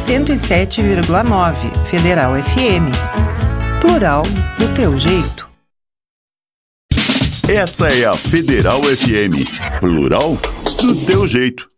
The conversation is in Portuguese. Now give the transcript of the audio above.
107,9 Federal FM. Plural do teu jeito. Essa é a Federal FM. Plural do teu jeito.